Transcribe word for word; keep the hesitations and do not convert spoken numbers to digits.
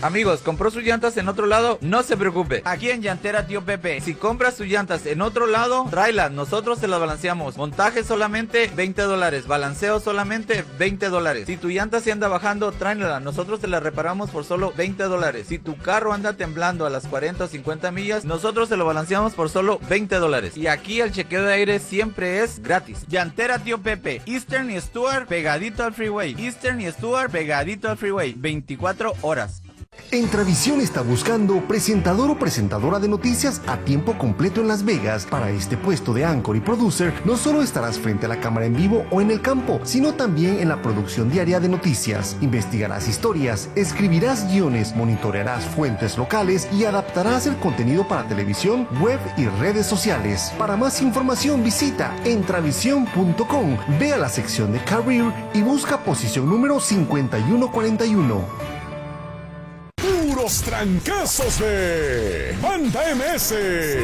Amigos, ¿compró sus llantas en otro lado? No se preocupe. Aquí en Llantera Tío Pepe, si compras sus llantas en otro lado, tráelas, nosotros se las balanceamos. Montaje solamente veinte dólares, balanceo solamente veinte dólares. Si tu llanta se anda bajando, tráela, nosotros te la reparamos por solo veinte dólares. Si tu carro anda temblando a las cuarenta o cincuenta millas, nosotros se lo balanceamos por solo veinte dólares. Y aquí el chequeo de aire siempre es gratis. Llantera Tío Pepe, Eastern y Stuart pegadito al freeway. Eastern y Stuart pegadito al freeway, veinticuatro horas. Entravisión está buscando presentador o presentadora de noticias a tiempo completo en Las Vegas. Para este puesto de anchor y producer, no solo estarás frente a la cámara en vivo o en el campo, sino también en la producción diaria de noticias. Investigarás historias, escribirás guiones, monitorearás fuentes locales y adaptarás el contenido para televisión, web y redes sociales. Para más información visita entravisión punto com, ve a la sección de Career y busca posición número cincuenta y uno cuarenta y uno. Puros trancazos de Banda M S.